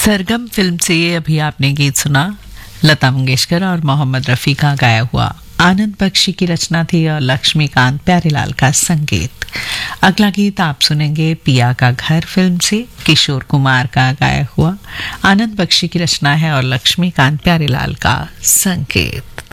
सरगम film से अभी आपने गीत सुना। लता मंगेशकर और मोहम्मद रफ़ी का गाया हुआ। आनंद बख्शी की रचना थी और लक्ष्मीकांत प्यारेलाल का संगीत। अगला गीत आप सुनेंगे पिया का घर फिल्म से, किशोर कुमार का गाया हुआ। आनंद बख्शी की रचना है और लक्ष्मीकांत प्यारेलाल का संगीत।